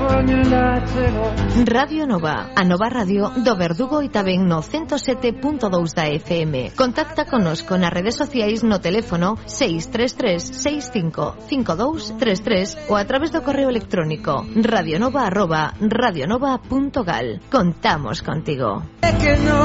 Radio Nova, a Nova Radio do Verdugo e tamén no 107.2 da FM. Contacta conosco nas redes sociais no teléfono 633-65-5233 ou a través do correo electrónico radionova@radionova.gal. Contamos contigo.